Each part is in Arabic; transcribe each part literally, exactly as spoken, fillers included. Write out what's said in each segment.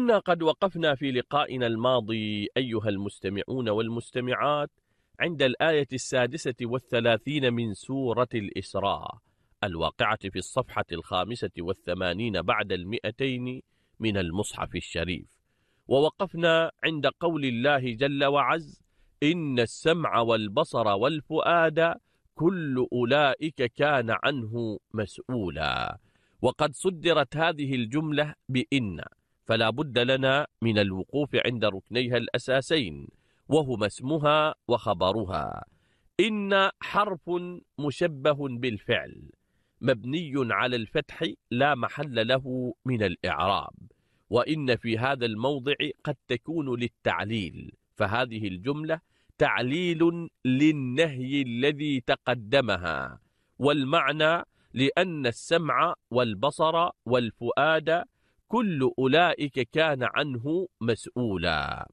كنا قد وقفنا في لقائنا الماضي أيها المستمعون والمستمعات عند الآية السادسة والثلاثين من سورة الإسراء الواقعة في الصفحة الخامسة والثمانين بعد المئتين من المصحف الشريف، ووقفنا عند قول الله جل وعز: إن السمع والبصر والفؤاد كل أولئك كان عنه مسؤولا. وقد صدرت هذه الجملة بإن، فلا بد لنا من الوقوف عند ركنيها الأساسين، وهما اسمها وخبرها. إن حرف مشبه بالفعل مبني على الفتح لا محل له من الإعراب، وإن في هذا الموضع قد تكون للتعليل، فهذه الجملة تعليل للنهي الذي تقدمها، والمعنى لأن السمع والبصر والفؤاد كل أولئك كان عنه مسؤولا.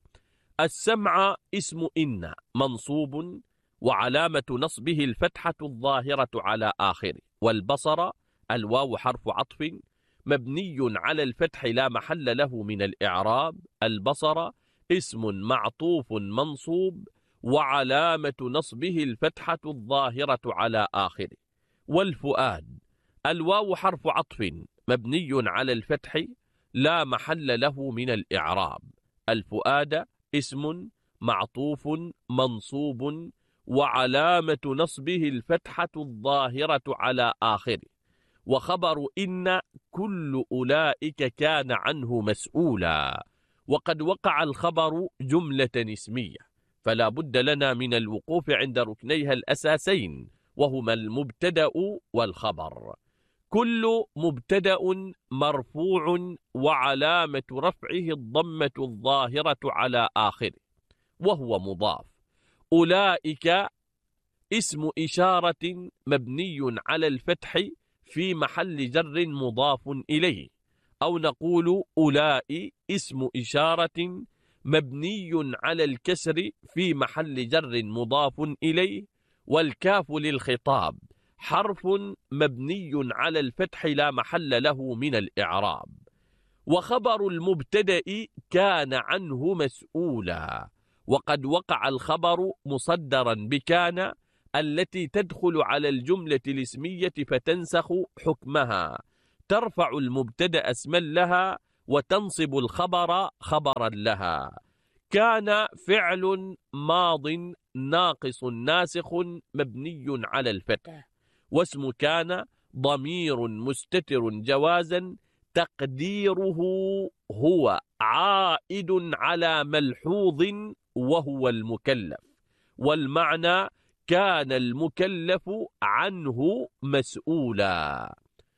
السمع اسم إن منصوب وعلامة نصبه الفتحة الظاهرة على آخره، والبصر الواو حرف عطف مبني على الفتح لا محل له من الإعراب. البصر اسم معطوف منصوب وعلامة نصبه الفتحة الظاهرة على آخره. والفؤاد الواو حرف عطف مبني على الفتح لا محل له من الإعراب. الفؤاد اسم معطوف منصوب وعلامة نصبه الفتحة الظاهرة على آخره. وخبر إن كل أولئك كان عنه مسؤولا. وقد وقع الخبر جملة اسمية، فلا بد لنا من الوقوف عند ركنيها الأساسين، وهما المبتدأ والخبر. كل مبتدأ مرفوع وعلامة رفعه الضمة الظاهرة على آخره وهو مضاف. أولئك اسم إشارة مبني على الفتح في محل جر مضاف إليه، أو نقول أولئك اسم إشارة مبني على الكسر في محل جر مضاف إليه. والكاف للخطاب حرف مبني على الفتح لا محل له من الإعراب. وخبر المبتدأ كان عنه مسؤولا. وقد وقع الخبر مصدرا بكان التي تدخل على الجملة الاسمية فتنسخ حكمها، ترفع المبتدأ اسما لها وتنصب الخبر خبرا لها. كان فعل ماض ناقص ناسخ مبني على الفتح، واسم كان ضمير مستتر جوازا تقديره هو عائد على ملحوظ وهو المكلف، والمعنى كان المكلف عنه مسؤولا.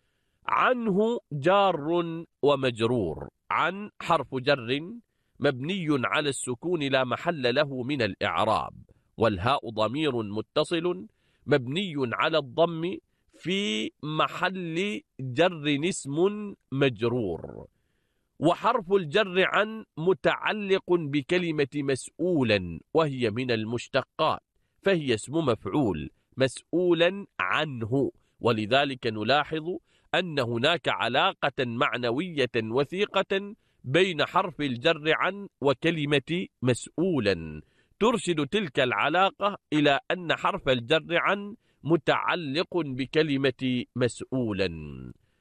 عنه جار ومجرور. عن حرف جر مبني على السكون لا محل له من الإعراب، والهاء ضمير متصل مبني على الضم في محل جر اسم مجرور. وحرف الجر عن متعلق بكلمة مسؤولا، وهي من المشتقات، فهي اسم مفعول مسؤولا عنه، ولذلك نلاحظ أن هناك علاقة معنوية وثيقة بين حرف الجر عن وكلمة مسؤولا، ترشد تلك العلاقة إلى أن حرف الجر عن متعلق بكلمة مسؤولا.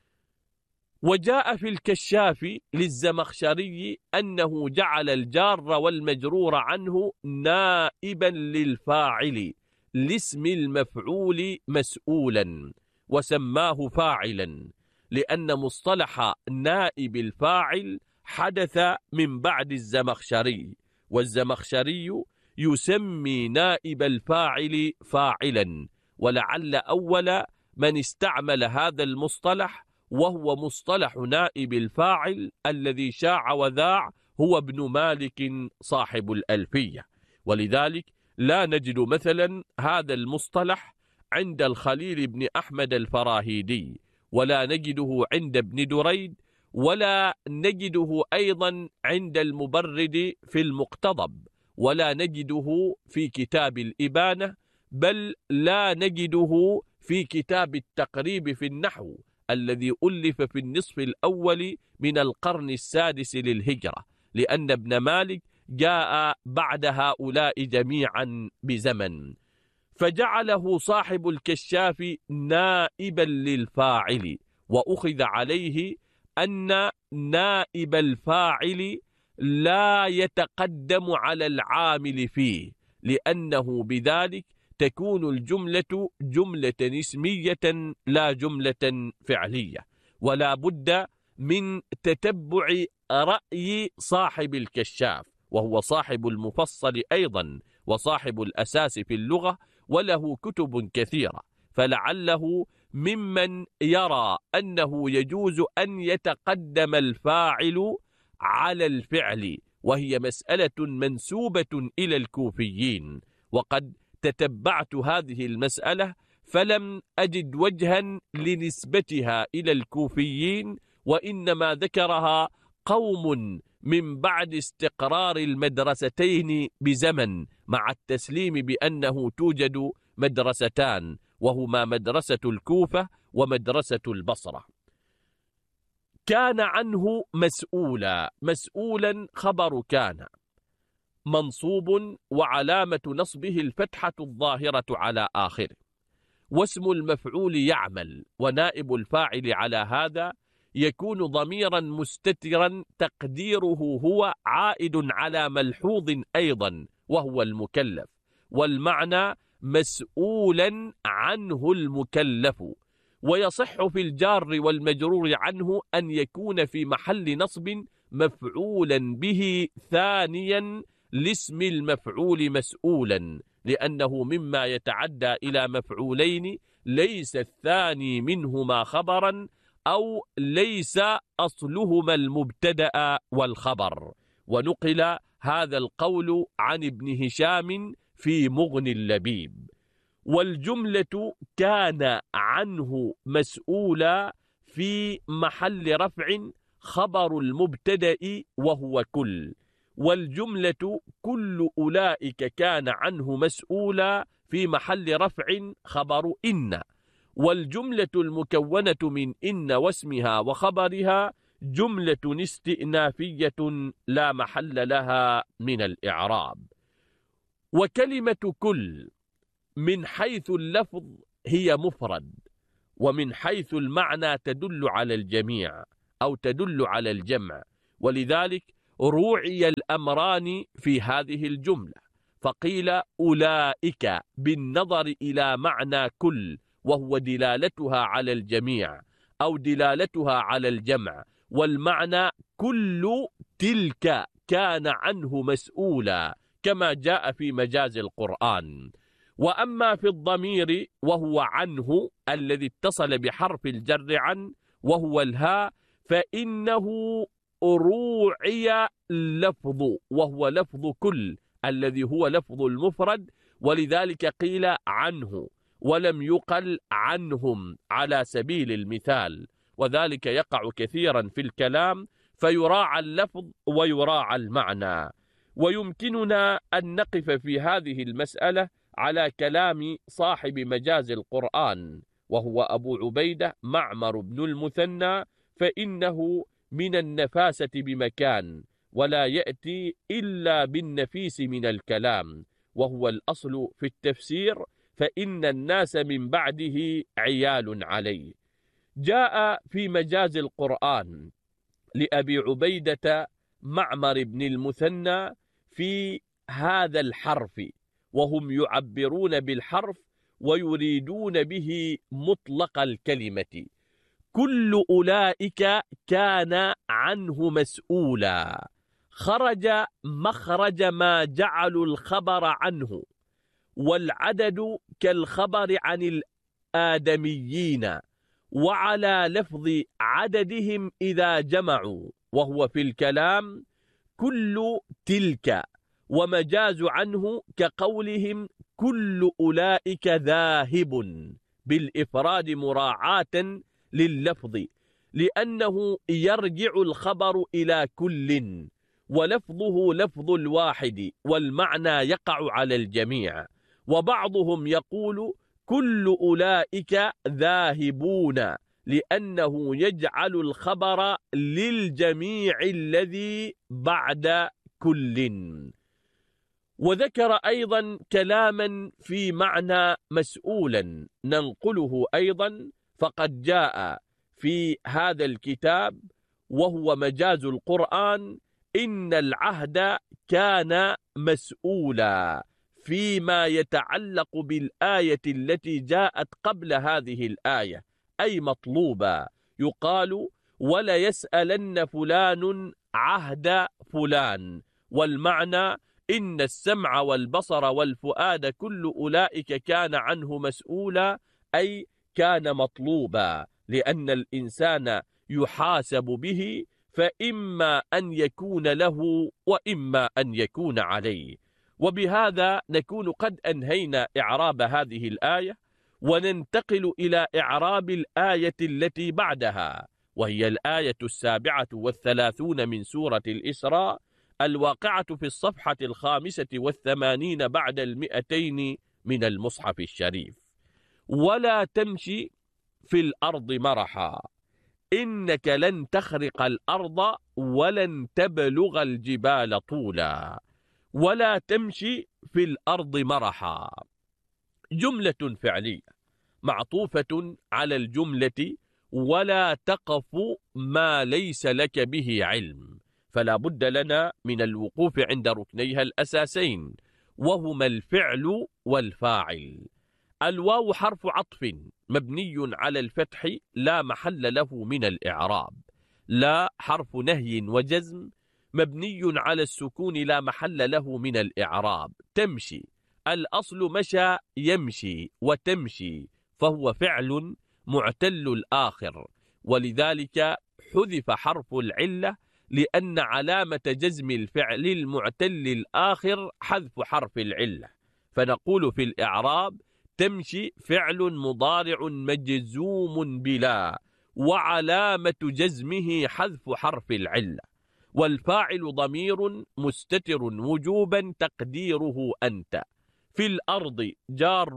وجاء في الكشاف للزمخشري أنه جعل الجار والمجرور عنه نائبا للفاعل لاسم المفعول مسؤولا، وسماه فاعلا، لأن مصطلح نائب الفاعل حدث من بعد الزمخشري، والزمخشري يسمي نائب الفاعل فاعلا، ولعل أول من استعمل هذا المصطلح وهو مصطلح نائب الفاعل الذي شاع وذاع هو ابن مالك صاحب الألفية. ولذلك لا نجد مثلا هذا المصطلح عند الخليل بن أحمد الفراهيدي، ولا نجده عند ابن دريد، ولا نجده أيضا عند المبرد في المقتضب، ولا نجده في كتاب الإبانة، بل لا نجده في كتاب التقريب في النحو الذي ألف في النصف الأول من القرن السادس للهجرة، لأن ابن مالك جاء بعد هؤلاء جميعا بزمن، فجعله صاحب الكشاف نائبا للفاعل، وأخذ عليه أن نائب الفاعل لا يتقدم على العامل فيه، لأنه بذلك تكون الجملة جملة اسمية لا جملة فعلية، ولا بد من تتبع رأي صاحب الكشاف، وهو صاحب المفصل أيضا وصاحب الأساس في اللغة، وله كتب كثيرة، فلعله ممن يرى أنه يجوز أن يتقدم الفاعل على الفعل، وهي مسألة منسوبة إلى الكوفيين، وقد تتبعت هذه المسألة فلم أجد وجها لنسبتها إلى الكوفيين، وإنما ذكرها قوم من بعد استقرار المدرستين بزمن، مع التسليم بأنه توجد مدرستان، وهما مدرسة الكوفة ومدرسة البصرة. كان عنه مسؤولا، مسؤولا خبر كان منصوب، وعلامة نصبه الفتحة الظاهرة على آخره، واسم المفعول يعمل، ونائب الفاعل على هذا يكون ضميرا مستترا تقديره هو عائد على ملحوظ أيضا وهو المكلف، والمعنى مسؤولا عنه المكلف. ويصح في الجار والمجرور عنه أن يكون في محل نصب مفعولا به ثانيا لاسم المفعول مسؤولا، لأنه مما يتعدى إلى مفعولين ليس الثاني منهما خبرا، أو ليس أصلهما المبتدأ والخبر. ونقل هذا القول عن ابن هشام في مغني اللبيب. والجملة كان عنه مسؤولا في محل رفع خبر المبتدأ وهو كل، والجملة كل أولئك كان عنه مسؤولا في محل رفع خبر إن، والجملة المكونة من إن واسمها وخبرها جملة استئنافية لا محل لها من الإعراب. وكلمة كل من حيث اللفظ هي مفرد، ومن حيث المعنى تدل على الجميع أو تدل على الجمع، ولذلك روعي الأمران في هذه الجملة، فقيل أولئك بالنظر إلى معنى كل، وهو دلالتها على الجميع أو دلالتها على الجمع، والمعنى كل تلك كان عنه مسؤولا، كما جاء في مجاز القرآن. وأما في الضمير وهو عنه الذي اتصل بحرف الجر عن وهو الهاء، فإنه روعي اللفظ، وهو لفظ كل الذي هو لفظ المفرد، ولذلك قيل عنه ولم يقل عنهم على سبيل المثال، وذلك يقع كثيرا في الكلام، فيراعى اللفظ ويراعى المعنى. ويمكننا أن نقف في هذه المسألة على كلام صاحب مجاز القرآن وهو أبو عبيدة معمر بن المثنى، فإنه من النفاسة بمكان، ولا يأتي إلا بالنفيس من الكلام، وهو الأصل في التفسير، فإن الناس من بعده عيال عليه. جاء في مجاز القرآن لأبي عبيدة معمر بن المثنى في هذا الحرف، وهم يعبرون بالحرف ويريدون به مطلق الكلمة. كل أولئك كان عنه مسؤولا، خرج مخرج ما جعلوا الخبر عنه، والعدد كالخبر عن الآدميين، وعلى لفظ عددهم إذا جمعوا، وهو في الكلام كل تلك، ومجاز عنه كقولهم كل أولئك ذاهب بالإفراد مراعاة لللفظ، لأنه يرجع الخبر إلى كل، ولفظه لفظ الواحد، والمعنى يقع على الجميع. وبعضهم يقول كل أولئك ذاهبون لأنه يجعل الخبر للجميع الذي بعد كل. وذكر أيضا كلاما في معنى مسؤولا ننقله أيضا، فقد جاء في هذا الكتاب وهو مجاز القرآن: إن العهد كان مسؤولا، فيما يتعلق بالآية التي جاءت قبل هذه الآية، أي مطلوبا. يقال: ولا يسألن فلان عهد فلان، والمعنى إن السمع والبصر والفؤاد كل أولئك كان عنه مسؤولا، أي كان مطلوبا، لأن الإنسان يحاسب به، فإما أن يكون له وإما أن يكون عليه. وبهذا نكون قد أنهينا إعراب هذه الآية، وننتقل إلى إعراب الآية التي بعدها، وهي الآية السابعة والثلاثون من سورة الإسراء، الواقعة في الصفحة الخامسة والثمانين بعد المئتين من المصحف الشريف: ولا تمشي في الأرض مرحا إنك لن تخرق الأرض ولن تبلغ الجبال طولا. ولا تمشي في الأرض مرحا، جملة فعلية معطوفة على الجملة ولا تقف ما ليس لك به علم، فلا بد لنا من الوقوف عند ركنيها الأساسين، وهما الفعل والفاعل. الواو حرف عطف مبني على الفتح لا محل له من الإعراب. لا حرف نهي وجزم مبني على السكون لا محل له من الإعراب. تمشي، الأصل مشى يمشي وتمشي، فهو فعل معتل الآخر، ولذلك حذف حرف العلة، لأن علامة جزم الفعل المعتل الآخر حذف حرف العلة. فنقول في الإعراب: تمشي فعل مضارع مجزوم بلا، وعلامة جزمه حذف حرف العلة. والفاعل ضمير مستتر وجوبا تقديره أنت. في الأرض جار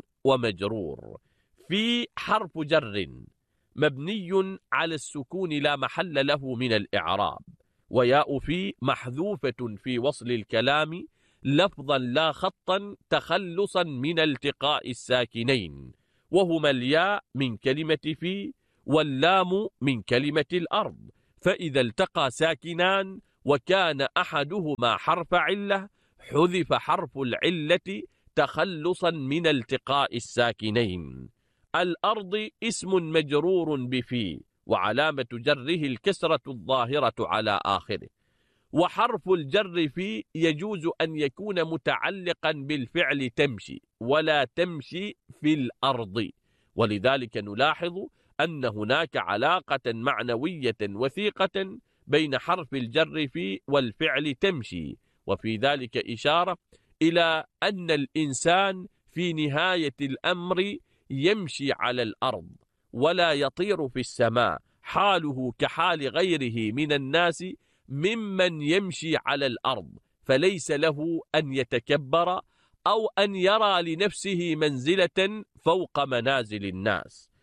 ومجرور. في حرف جر مبني على السكون لا محل له من الإعراب، وياء في محذوفة في وصل الكلام لفظا لا خطا تخلصا من التقاء الساكنين، وهما الياء من كلمة في واللام من كلمة الأرض، فإذا التقى ساكنان وكان أحدهما حرف علة حذف حرف العلة تخلصا من التقاء الساكنين. الأرض اسم مجرور بفي، وعلامة جره الكسرة الظاهرة على آخره. وحرف الجر في يجوز أن يكون متعلقا بالفعل تمشي، ولا تمشي في الأرض، ولذلك نلاحظ أن هناك علاقة معنوية وثيقة بين حرف الجر في والفعل تمشي، وفي ذلك إشارة إلى أن الإنسان في نهاية الأمر يمشي على الأرض ولا يطير في السماء، حاله كحال غيره من الناس ممن يمشي على الأرض، فليس له أن يتكبر أو أن يرى لنفسه منزلة فوق منازل الناس.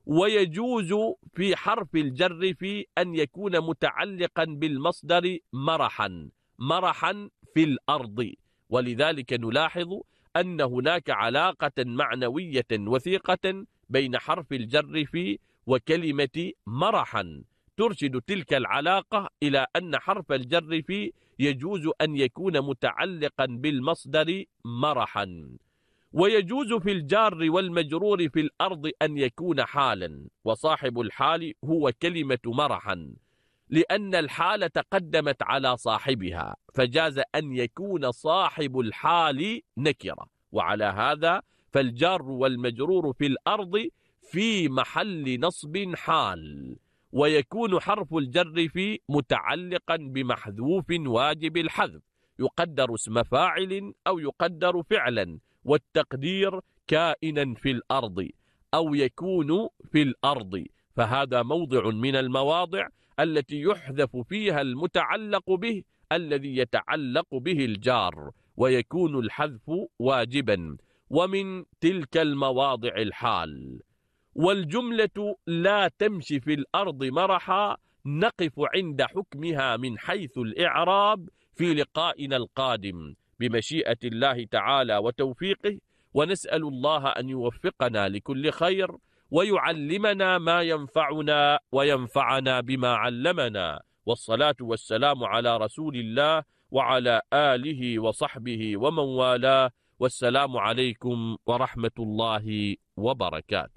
ويجوز في حرف الجر في أن يكون متعلقا بالمصدر مرحا، مرحا في الأرض، ولذلك نلاحظ أن هناك علاقة معنوية وثيقة بين حرف الجر في وكلمة مرحا، ترشد تلك العلاقة إلى أن حرف الجر في يجوز أن يكون متعلقا بالمصدر مرحا. ويجوز في الجار والمجرور في الأرض أن يكون حالا، وصاحب الحال هو كلمة مرحا، لأن الحال تقدمت على صاحبها، فجاز أن يكون صاحب الحال نكرة، وعلى هذا فالجار والمجرور في الأرض في محل نصب حال. ويكون حرف الجر في متعلقا بمحذوف واجب الحذف، يقدر اسم فاعل أو يقدر فعلا، والتقدير كائنا في الأرض أو يكون في الأرض، فهذا موضع من المواضع التي يحذف فيها المتعلق به الذي يتعلق به الجار، ويكون الحذف واجبا. ومن تلك المواضع الحال. والجملة لا تمشي في الأرض مرحا نقف عند حكمها من حيث الإعراب في لقائنا القادم بمشيئة الله تعالى وتوفيقه، ونسأل الله أن يوفقنا لكل خير ويعلمنا ما ينفعنا وينفعنا بما علمنا، والصلاة والسلام على رسول الله وعلى آله وصحبه ومن والاه، والسلام عليكم ورحمة الله وبركاته.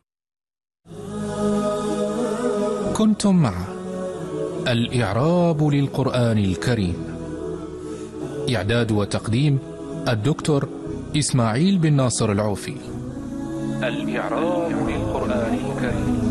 كنتم مع الإعراب للقرآن الكريم، إعداد وتقديم الدكتور إسماعيل بن ناصر العوفي. الإعراب للقرآن الكريم.